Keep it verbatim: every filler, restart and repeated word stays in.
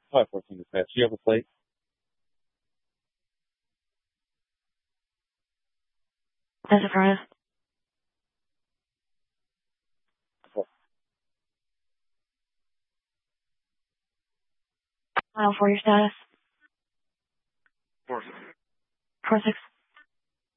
five fourteen dispatch. Do you have a plate? That's affirmative. File for your status. Four six. Four six.